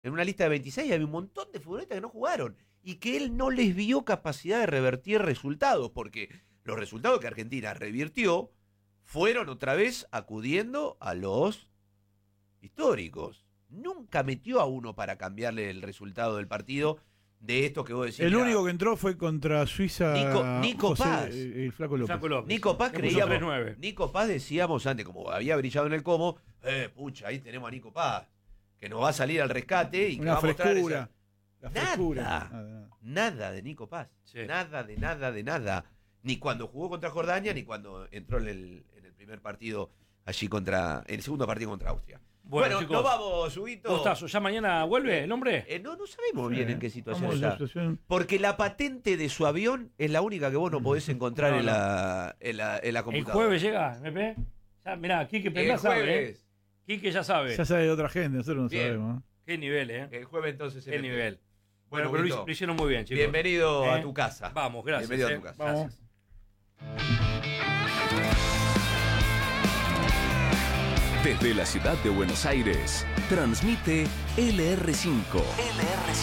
En una lista de 26 había un montón de futbolistas que no jugaron y que él no les vio capacidad de revertir resultados, porque los resultados que Argentina revirtió fueron otra vez acudiendo a los históricos. Nunca metió a uno para cambiarle el resultado del partido de esto que vos decís. El único que entró fue contra Suiza. Nico Paz. El Flaco López. Nico Paz creíamos. Nico Paz decíamos antes, como había brillado en el Como, pucha, ahí tenemos a Nico Paz, que nos va a salir al rescate y que va a mostrar esa... Nada de Nico Paz. Sí. Nada. Ni cuando jugó contra Jordania, ni cuando entró en el primer partido allí en el segundo partido contra Austria. Bueno, chicos, nos vamos, Huguito. Gustazo, ¿ya mañana vuelve el hombre? No sabemos bien en qué situación está. Porque la patente de su avión es la única que vos no podés encontrar en la computadora. ¿El jueves llega, MP? Ya, mirá, Quique ya sabe, Quique ya sabe. Ya sabe de otra gente, nosotros no sabemos. Qué nivel, El jueves entonces. Qué nivel. Bueno, pero lo hicieron muy bien, chicos. Bienvenido a tu casa. Vamos, gracias. Bienvenido a tu casa. Vamos. Gracias. Desde la ciudad de Buenos Aires, transmite LR5.